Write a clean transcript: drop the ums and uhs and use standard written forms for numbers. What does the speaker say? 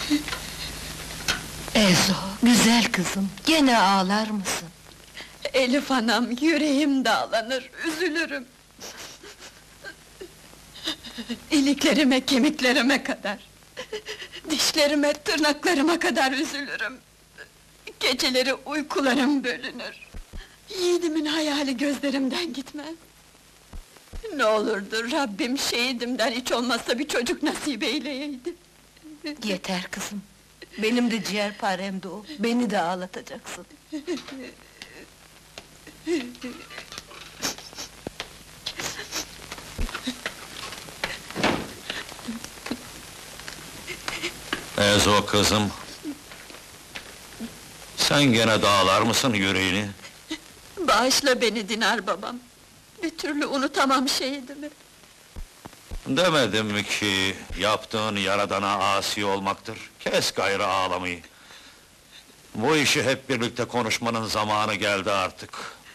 Ezo, güzel kızım, gene ağlar mısın? Elif anam, yüreğim dağlanır, üzülürüm. İliklerime, kemiklerime kadar... Dişlerime, tırnaklarıma kadar üzülürüm. Geceleri uykularım bölünür. Yiğidimin hayali gözlerimden gitmez. Ne olurdu Rabbim şehidimden hiç olmazsa bir çocuk nasip eyleyeydi. Yeter kızım, benim de ciğerparem de o, beni de ağlatacaksın. Ezo kızım! Sen gene dağlar mısın yüreğini? Bağışla beni Dinar babam. Bir türlü unutamam şehidimi. Demedim mi ki, yaptığın yaradana asi olmaktır? Kes gayrı ağlamayı! Bu işi hep birlikte konuşmanın zamanı geldi artık.